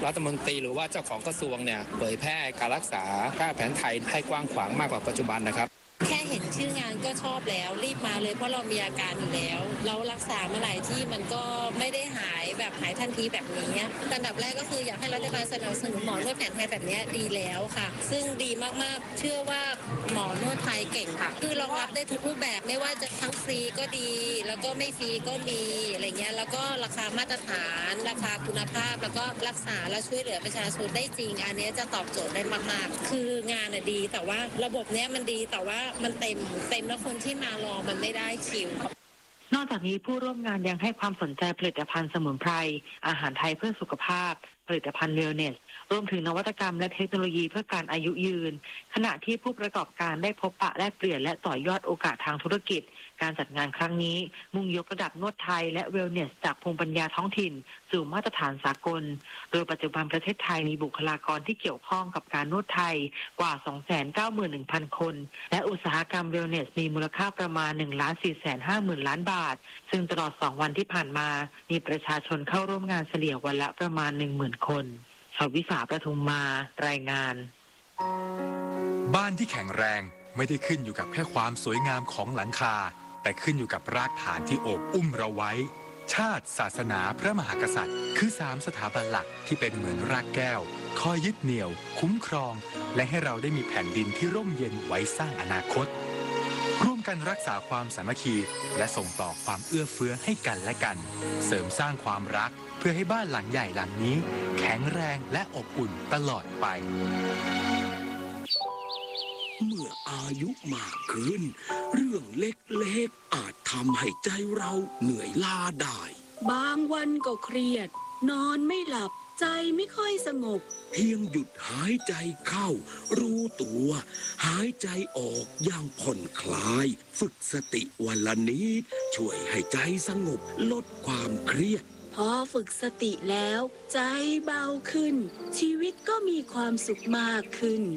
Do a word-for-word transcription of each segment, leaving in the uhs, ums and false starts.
รัฐมนตรีหรือว่าเจ้าของกระทรวงเนี่ยเผยแพร่การรักษาแพทย์แผนไทยให้กว้างขวางมากกว่าปัจจุบันนะครับแค่เห็นชื่องานก็ชอบแล้วรีบมาเลยเพราะเรามีอาการอยู่แล้วเรารักษามาหลายที่มันก็ไม่ได้หายแบบหายทันทีแบบนี้อันดับแรกก็คืออยากให้รัฐบาลสนับสนุนหมอนวดแผนไทยแบบนี้ดีแล้วค่ะซึ่งดีมากๆเชื่อว่าหมอนวดไทยเก่งค่ะคือรองรับได้ทุกรูปแบบไม่ว่าจะทั้งฟรีก็ดีแล้วก็ไม่ฟรีก็มีอะไรเงี้ยแล้วก็ราคามาตรฐานราคาคุณภาพแล้วก็รักษาและช่วยเหลือประชาชนได้จริงอันนี้จะตอบโจทย์ได้มากๆคืองานดีแต่ว่าระบบเนี้ยมันดีแต่ว่ามันเต็มเต็มแล้วคนที่มารอมันไม่ได้คิวนอกจากนี้ผู้ร่วมงานยังให้ความสนใจผลิตภัณฑ์สมุนไพรอาหารไทยเพื่อสุขภาพผลิตภัณฑ์เวลเนสรวมถึงนวัตกรรมและเทคโนโลยีเพื่อการอายุยืนขณะที่ผู้ประกอบการได้พบปะแลกเปลี่ยนและต่อยอดโอกาสทางธุรกิจการจัดงานครั้งนี้มุ่งยกระดับนวดไทยและเวลเนสจากภูมิปัญญาท้องถิ่นสู่มาตรฐานสากลโดยปัจจุบันประเทศไทยมีบุคลากรที่เกี่ยวข้องกับการนวดไทยกว่า สองแสนเก้าหมื่นหนึ่งพัน คนและอุตสาหกรรมเวลเนสมีมูลค่าประมาณ หนึ่งล้านสี่แสนห้าหมื่น ล้านบาทซึ่งตลอดสองวันที่ผ่านมามีประชาชนเข้าร่วมงานเฉลี่ยวันละประมาณ หนึ่งหมื่น คนชาววิสาประทุมมารายงานบ้านที่แข็งแรงไม่ได้ขึ้นอยู่กับแค่ความสวยงามของหลังคาแต่ขึ้นอยู่กับรากฐานที่โอบอุ้มเราไว้ชาติศาสนาพระมหากษัตริย์คือสามสถาบันหลักที่เป็นเหมือนรากแก้วคอยยึดเหนี่ยวคุ้มครองและให้เราได้มีแผ่นดินที่ร่มเย็นไว้สร้างอนาคตร่วมกันรักษาความสามัคคีและส่งต่อความเอื้อเฟื้อให้กันและกันเสริมสร้างความรักเพื่อให้บ้านหลังใหญ่หลังนี้แข็งแรงและอบอุ่นตลอดไปเมื่ออายุมากขึ้นเรื่องเล็กๆอาจทำให้ใจเราเหนื่อยล้าได้บางวันก็เครียดนอนไม่หลับใจไม่ค่อยสงบเพียงหยุดหายใจเข้ารู้ตัวหายใจออกอย่างผ่อนคลายฝึกสติวันละนิดช่วยให้ใจสงบลดความเครียดพอฝึกสติแล้วใจเบาขึ้นชีวิตก็มีความสุขมากขึ้น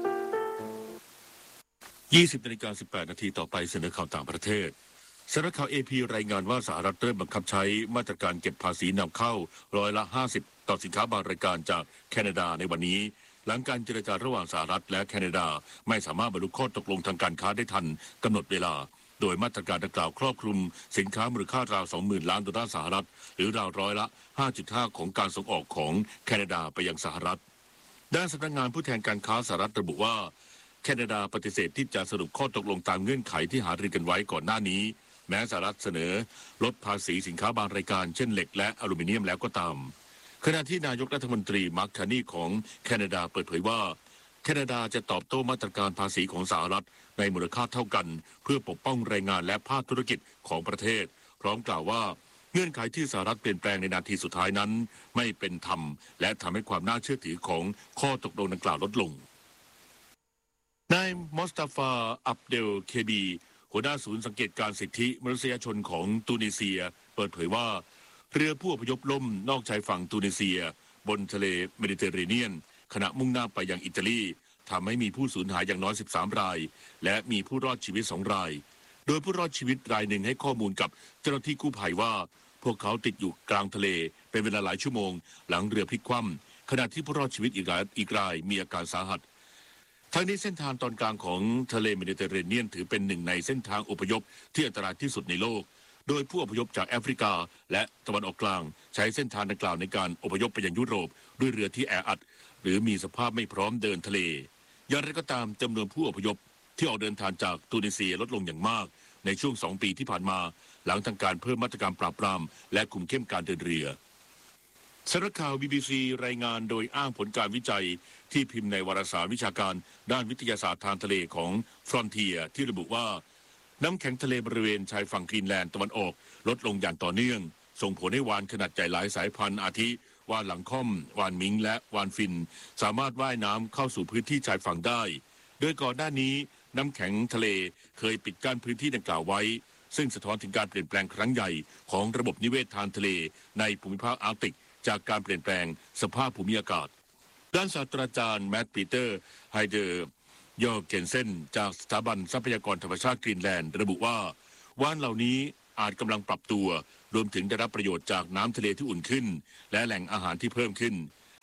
ยี่สิบนาฬิกาสิบแปดนาทีต่อไปเสนอข่าวต่างประเทศสำนักข่าว เอ พี รายงานว่าสหรัฐเริ่มบังคับใช้มาตรการเก็บภาษีนำเข้าร้อยละห้าสิบต่อสินค้าบางรายการจากแคนาดาในวันนี้หลังการเจรจาระหว่างสหรัฐและแคนาดาไม่สามารถบรรลุข้อตกลงทางการค้าได้ทันกำหนดเวลาโดยมาตรการดังกล่าวครอบคลุมสินค้ามูลค่าราว สองหมื่น ล้านดอลลาร์สหรัฐหรือราวร้อยละ ห้าจุดห้า ของการส่งออกของแคนาดาไปยังสหรัฐด้านสำนักงานผู้แทนการค้าสหรัฐระบุว่าแคนาดาปฏิเสธที่จะสรุปข้อตกลงตามเงื่อนไขที่หารือกันไว้ก่อนหน้านี้แม้สหรัฐเสนอลดภาษีสินค้าบางรายการเช่นเหล็กและอลูมิเนียมแล้วก็ตามขณะที่นายกรัฐมนตรีมาร์ค คาร์นีของแคนาดาเปิดเผยว่าแคนาดาจะตอบโต้มาตรการภาษีของสหรัฐในมูลค่าเท่ากันเพื่อปกป้องแรงงานและภาคธุรกิจของประเทศพร้อมกล่าวว่าเงื่อนไขที่สหรัฐเปลี่ยนแปลงในนาทีสุดท้ายนั้นไม่เป็นธรรมและทำให้ความน่าเชื่อถือของข้อตกลงดังกล่าวลดลงนายมอสตาฟาอับเดลเคบีหัวหน้าศูนย์สังเกตการสิทธิมนุษยชนของตูนิเซียเปิดเผยว่าเรือผู้อพยพล่มนอกชายฝั่งตูนิเซียบนทะเลเมดิเตอร์เรเนียนขณะมุ่งหน้าไปยังอิตาลีทำให้มีผู้สูญหายอย่างน้อยสิบสามรายและมีผู้รอดชีวิตสองรายโดยผู้รอดชีวิตรายหนึ่งให้ข้อมูลกับเจ้าหน้าที่กู้ภัยว่าพวกเขาติดอยู่กลางทะเลเป็นเวลาหลายชั่วโมงหลังเรือพลิกคว่ำขณะที่ผู้รอดชีวิตอีกรายอีกรายมีอาการสาหัสทั้งนี้เส้นทางตอนกลางของทะเลเมดิเตอร์เรเนียนถือเป็นหนึ่งในเส้นทางอพยพที่อันตรายที่สุดในโลกโดยผู้อพยพจากแอฟริกาและตะวันออกกลางใช้เส้นทางดังกล่าวในการอพยพไปยังยุโรปด้วยเรือที่แออัดหรือมีสภาพไม่พร้อมเดินทะเลอย่างไรก็ตามจำนวนผู้อพยพที่ออกเดินทางจากตูนิเซียลดลงอย่างมากในช่วงสองปีที่ผ่านมาหลังทางการเพิ่มมาตรการปราบปรามและคุมเข้มการเดินเรือสำนักข่าว บี บี ซี รายงานโดยอ้างผลการวิจัยที่พิมพ์ในวารสารวิชาการด้านวิทยาศาสตร์ทางทะเลของ Frontier ที่ระบุว่าน้ำแข็งทะเลบริเวณชายฝั่งกรีนแลนด์ตะวันออกลดลงอย่างต่อเนื่องส่งผลให้วาฬขนาดใหญ่หลายสายพันธุ์อาทิวาฬหลังค่อมวาฬมิงและวาฬฟินสามารถว่ายน้ำเข้าสู่พื้นที่ชายฝั่งได้โดยก่อนหน้านี้น้ำแข็งทะเลเคยปิดกั้นพื้นที่ดังกล่าวไว้ซึ่งสะท้อนถึงการเปลี่ยนแปลงครั้งใหญ่ของระบบนิเวศทางทะเลในภูมิภาคอาร์กติกจากการเปลี่ยนแปลงสภาพภูมิอากาศด้านศาสตราจารย์แมตต์ปีเตอร์ไฮเดอร์ยอร์เกนเซนจากสถาบันทรัพยากรธรรมชาติกรีนแลนด์ระบุว่าวาฬเหล่านี้อาจกำลังปรับตัวรวมถึงได้รับประโยชน์จากน้ำทะเลที่อุ่นขึ้นและแหล่งอาหารที่เพิ่มขึ้น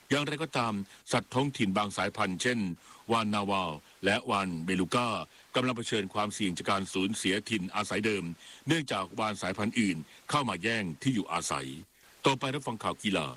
อย่างไรก็ตามสัตว์ท้องถิ่นบางสายพันธุ์เช่นวานนาวาลและวานเบลูก้ากำลังเผชิญความเสี่ยงจากการสูญเสียถิ่นอาศัยเดิมเนื่องจากวานสายพันธุ์อื่นเข้ามาแย่งที่อยู่อาศัยต่อไปรับฟังข่าวกีฬา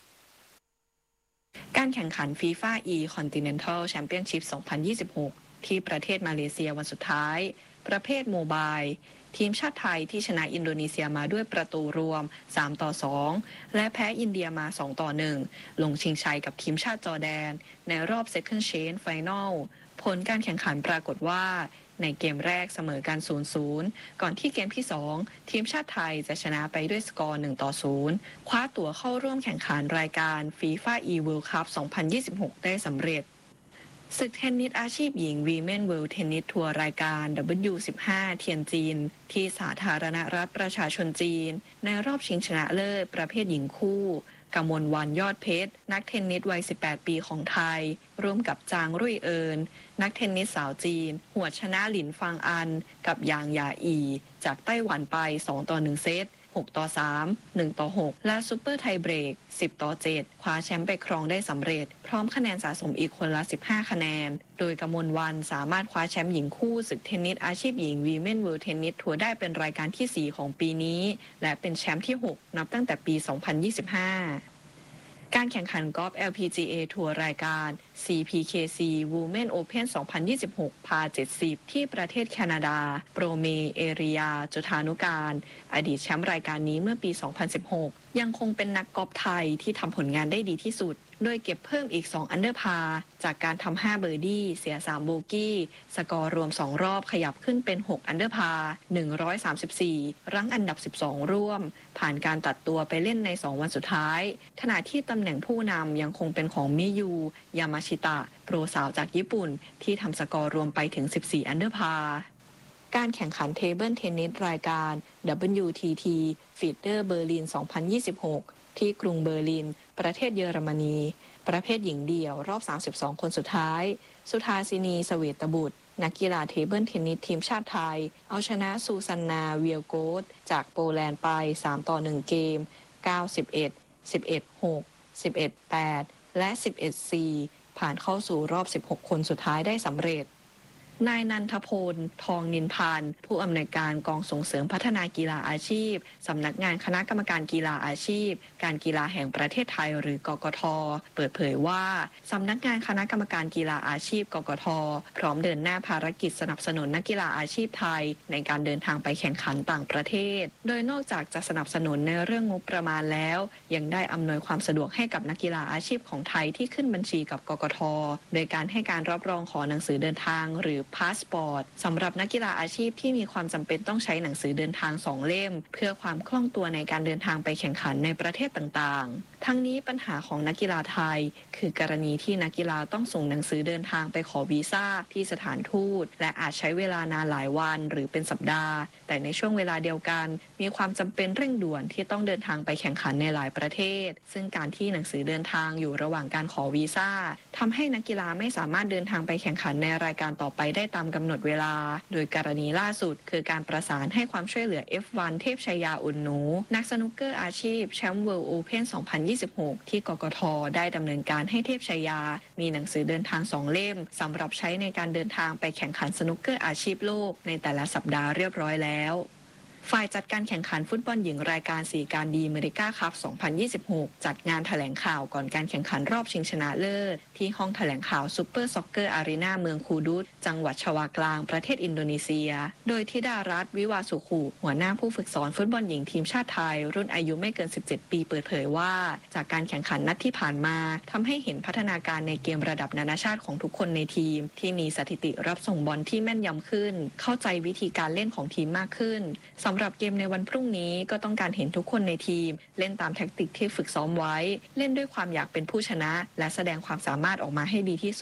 การแข่งขัน FIFA E Continental Championship สองพันยี่สิบหก ที่ประเทศมาเลเซียวันสุดท้ายประเภทโมบายทีมชาติไทยที่ชนะอินโดนีเซียมาด้วยประตูรวมสามต่อสองและแพ้อินเดียมาสองต่อหนึ่งลงชิงชัยกับทีมชาติจอร์แดนในรอบ Second Chance Final ผลการแข่งขันปรากฏว่าในเกมแรกเสมอกัน ศูนย์ศูนย์ ก่อนที่เกมที่สองทีมชาติไทยจะชนะไปด้วยสกอร์หนึ่งต่อศูนย์คว้าตั๋วเข้าร่วมแข่งขันรายการ FIFA E World Cup สองพันยี่สิบหก ได้สำเร็จศึกเทนนิสอาชีพหญิง Women World Tennis Tour รายการ ดับเบิลยู สิบห้า เทียนจีนที่สาธารณรัฐประชาชนจีนในรอบชิงชนะเลิศประเภทหญิงคู่กมลวรรณยอดเพชรนักเทนนิสวัยสิบแปดปีของไทยร่วมกับจางรุ่ยเอิญนักเทนนิสสาวจีนหัวชนะหลินฟางอันกับยางหยาอีจากไต้หวันไปสองต่อหนึ่งเซตหกต่อสาม หนึ่งต่อหกและซุปเปอร์ไทเบรกสิบต่อเจ็ดคว้าแชมป์ไปครองได้สำเร็จพร้อมคะแนนสะสมอีกคนละสิบห้าคะแนนโดยกมลวรรณสามารถคว้าแชมป์หญิงคู่ศึกเทนนิสอาชีพหญิง Women World Tennis Tour ได้เป็นรายการที่สี่ของปีนี้และเป็นแชมป์ที่หกนับตั้งแต่ปี สองพันยี่สิบห้าการแข่งขันกอล์ฟ แอล พี จี เอ ทัวร์รายการ ซี พี เค ซี Women Open สองพันยี่สิบหก พา เจ็ดสิบ ที่ประเทศแคนาดาโปรเมเอริยาจุธานุการอดีตแชมป์รายการนี้เมื่อปี สองพันสิบหก ยังคงเป็นนักกอล์ฟไทยที่ทำผลงานได้ดีที่สุดโดยเก็บเพิ่มอีกสองอันเดอร์พาร์จากการทำห้าเบอร์ดี้เสียสามโบกี้สกอร์รวมสองรอบขยับขึ้นเป็นหกอันเดอร์พาร์หนึ่งร้อยสามสิบสี่รั้งอันดับสิบสองร่วมผ่านการตัดตัวไปเล่นในสองวันสุดท้ายขณะที่ตำแหน่งผู้นำยังคงเป็นของมิยูยามาชิตะโปรสาวจากญี่ปุ่นที่ทำสกอร์รวมไปถึงสิบสี่อันเดอร์พาร์การแข่งขันเทเบิลเทนนิสรายการ ดับเบิลยู ที ที Feeder Berlin สองพันยี่สิบหก ที่กรุงเบอร์ลินประเทศเยอรมนีประเภทหญิงเดี่ยวรอบสามสิบสองคนสุดท้ายสุธาสินีเสวตบุตรนักกีฬาเทเบิลเทนนิสทีมชาติไทยเอาชนะซูซันนาเวียโกสจากโปแลนด์ไปสามต่อหนึ่งเกม เก้า สิบเอ็ด สิบเอ็ด หก สิบเอ็ด แปด และ สิบเอ็ด สี่ ผ่านเข้าสู่รอบสิบหกคนสุดท้ายได้สำเร็จนายนันทพลทองนินพันธ์ผู้อำนวยการกองส่งเสริมพัฒนากีฬาอาชีพสำนักงานคณะกรรมการกีฬาอาชีพการกีฬาแห่งประเทศไทยหรือกกท.เปิดเผยว่าสำนักงานคณะกรรมการกีฬาอาชีพกกท.พร้อมเดินหน้าภารกิจสนับสนุนนักกีฬาอาชีพไทยในการเดินทางไปแข่งขันต่างประเทศโดยนอกจากจะสนับสนุนในเรื่องงบประมาณแล้วยังได้อำนวยความสะดวกให้กับนักกีฬาอาชีพของไทยที่ขึ้นบัญชีกับกกท.โดยการให้การรับรองขอหนังสือเดินทางหรือพาสปอร์ตสำหรับนักกีฬาอาชีพที่มีความจำเป็นต้องใช้หนังสือเดินทางสองเล่มเพื่อความคล่องตัวในการเดินทางไปแข่งขันในประเทศต่างๆทั้งนี้ปัญหาของนักกีฬาไทยคือกรณีที่นักกีฬาต้องส่งหนังสือเดินทางไปขอวีซ่าที่สถานทูตและอาจใช้เวลานานหลายวันหรือเป็นสัปดาห์แต่ในช่วงเวลาเดียวกันมีความจำเป็นเร่งด่วนที่ต้องเดินทางไปแข่งขันในหลายประเทศซึ่งการที่หนังสือเดินทางอยู่ระหว่างการขอวีซ่าทำให้นักกีฬาไม่สามารถเดินทางไปแข่งขันในรายการต่อไปได้ตามกำหนดเวลาโดยกรณีล่าสุดคือการประสานให้ความช่วยเหลือ เอฟ วัน เทพชัยยาอุ่นหนูนักสนุกเกอร์อาชีพแชมป์ World Open สองพันยี่สิบหกที่กกท.ได้ดำเนินการให้เทพชัยยามีหนังสือเดินทางสองเล่มสำหรับใช้ในการเดินทางไปแข่งขันสนุกเกอร์อาชีพโลกในแต่ละสัปดาห์เรียบร้อยแล้วฝ่ายจัดการแข่งขันฟุตบอลหญิงรายการสี่การดีเมริกาคัพ สองพันยี่สิบหก จัดงานแถลงข่าวก่อนการแข่งขันรอบชิงชนะเลิศที่ห้องแถลงข่าวซูเปอร์ซ็อกเกอร์อารีนาเมืองคูดุสจังหวัดชวากลางประเทศอินโดนีเซียโดยธิดารัตน์วิวาสุขุหัวหน้าผู้ฝึกสอนฟุตบอลหญิงทีมชาติไทยรุ่นอายุไม่เกินสิบเจ็ดปีเปิดเผยว่าจากการแข่งขันนัดที่ผ่านมาทำให้เห็นพัฒนาการในเกมระดับนานาชาติของทุกคนในทีมที่มีสถิติรับส่งบอลที่แม่นยำขึ้นเข้าใจวิธีการเล่นของทีมมากขึ้นสำหรับเกมในวันพรุ่งนี้ก็ต้องการเห็นทุกคนในทีมเล่นตามแทคติกที่ฝึกซ้อมไว้เล่นด้วยความอยากเป็นผู้ชนะและแสดงความสามารถออกมาให้ดีที่สุด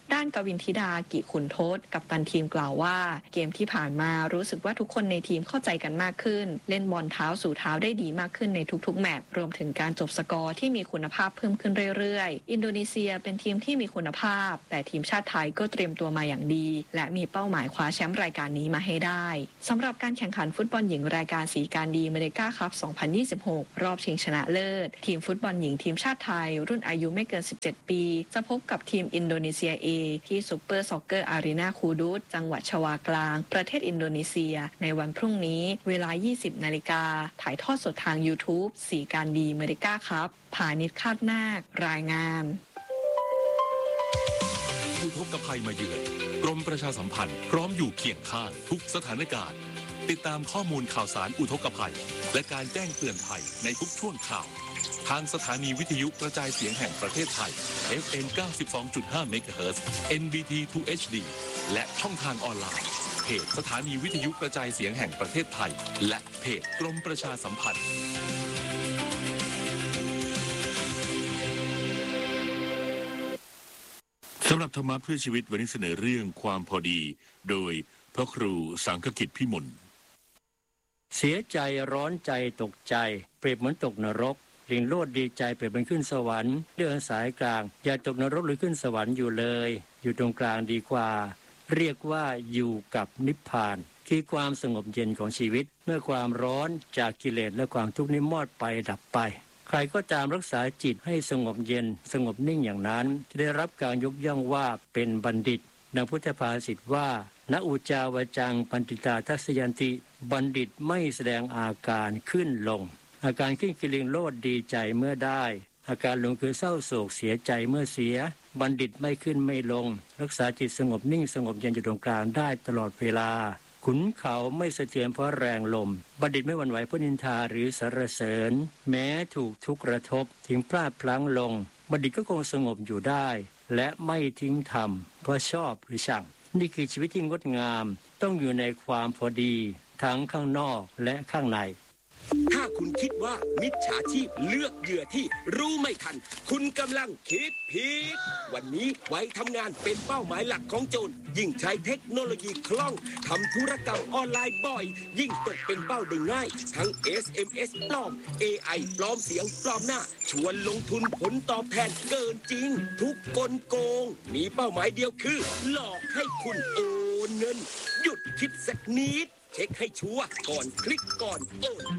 ด้านกวินธิดากิขุนทศกัปตันทีมกล่าวว่าเกมที่ผ่านมารู้สึกว่าทุกคนในทีมเข้าใจกันมากขึ้นเล่นบอลเท้าสู่เท้าได้ดีมากขึ้นในทุกๆแมตช์รวมถึงการจบสกอร์ที่มีคุณภาพเพิ่มขึ้นเรื่อยๆอินโดนีเซียเป็นทีมที่มีคุณภาพแต่ทีมชาติไทยก็เตรียมตัวมาอย่างดีและมีเป้าหมายคว้าแชมป์รายการนี้มาให้ได้สำหรับการแข่งขันฟุตบอลหญิงรายการสีการดีเมริกาคัพ สองพันยี่สิบหก รอบชิงชนะเลิศทีมฟุตบอลหญิงทีมชาติไทยรุ่นอายุไม่เกินสิบเจ็ดปีจะพบกับทีมอินโดนีเซีย A ที่ซุปเปอร์ซ็อกเกอร์อารีนาคูดูตจังหวัดชวากลางประเทศอินโดนีเซียในวันพรุ่งนี้เวลา ยี่สิบนาฬิกาถ่ายทอดสดทาง YouTube สีการดีเมริกาคัพผานิชคาดนาครายงานอุทกภัยมาเยือนกรมประชาสัมพันธ์พร้อมอยู่เคียงข้างทุกสถานการณ์ติดตามข้อมูลข่าวสารอุทกภัยและการแจ้งเตือนภัยในทุกช่วงข่าวทางสถานีวิทยุกระจายเสียงแห่งประเทศไทย เอฟ เอ็ม เก้าสิบสองจุดห้า เมกะเฮิรตซ์ เอ็น บี ที ทู เอช ดี และช่องทางออนไลน์เพจสถานีวิทยุกระจายเสียงแห่งประเทศไทยและเพจกรมประชาสัมพันธ์สำหรับธรรมะเพื่อชีวิตวันนี้เสนอเรื่องความพอดีโดยพระครูสังฆกิจพิมลเสียใจร้อนใจตกใจเปรียบเหมือนตกนรกลิงโลดดีใจเปรียบเหมือนขึ้นสวรรค์เดินสายกลางอย่าตกนรกหรือขึ้นสวรรค์อยู่เลยอยู่ตรงกลางดีกว่าเรียกว่าอยู่กับนิพพานคือความสงบเย็นของชีวิตเมื่อความร้อนจากกิเลสและความทุกข์นี้มอดไปดับไปใครก็ตามรักษาจิตให้สงบเย็นสงบนิ่งอย่างนั้นจะได้รับการยกย่องว่าเป็นบัณฑิตดังพุทธภาษิตว่าณอุจาวจังปันติตาทัศยันติบัณฑิตไม่แสดงอาการขึ้นลงอาการขึ้นคือลิงโลดดีใจเมื่อได้อาการลงคือเศร้าโศกเสียใจเมื่อเสียบัณฑิตไม่ขึ้นไม่ลงรักษาจิตสงบนิ่งสงบเย็นอยู่ตรงกลางได้ตลอดเวลาขุนเขาไม่สะเทือนเพราะแรงลมบัณฑิตไม่หวั่นไหวเพราะนินทาหรือสรรเสริญแม้ถูกทุกข์กระทบถึงพลาดพลั้งลงบัณฑิตก็คงสงบอยู่ได้และไม่ทิ้งธรรมเพราะชอบหรือชังนี่คือชีวิตที่งดงามต้องอยู่ในความพอดีทั้งข้างนอกและข้างในถ้าคุณคิดว่ามิจฉาชีพเลือกเหยื่อที่รู้ไม่ทันคุณกำลังคิดผิดวันนี้ไว้ทำงานเป็นเป้าหมายหลักของโจรยิ่งใช้เทคโนโลยีคล่องทำธุรกรรมออนไลน์บ่อยยิ่งตกเป็นเป้าได้ง่ายทั้ง เอส เอ็ม เอส ปลอม เอ ไอ ปลอมเสียงปลอมหน้าชวนลงทุนผลตอบแทนเกินจริงทุกกลโกงมีเป้าหมายเดียวคือหลอกให้คุณโอนเงินหยุดคิดสักนิดเช็คให้ชัวร์ก่อนคลิกก่อนโอน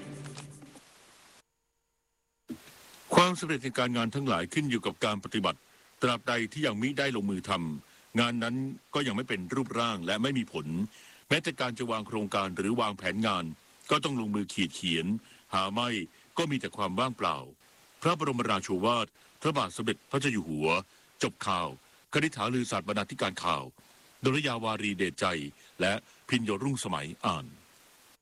ความสำเร็จในการงานทั้งหลายขึ้นอยู่กับการปฏิบัติตราบใดที่ยังมิได้ลงมือทำงานนั้นก็ยังไม่เป็นรูปร่างและไม่มีผลแม้แต่การจะวางโครงการหรือวางแผนงานก็ต้องลงมือขีดเขียนหาไม่ก็มีแต่ความว่างเปล่าพระบรมราโชวาทพระบาทสมเด็จพระเจ้าอยู่หัวจบข่าวคณิษฐาลือศาสตร์บรรณาธิการข่าวดลยาวารีเดชใจและพิญโยรุ่งสมัยอ่าน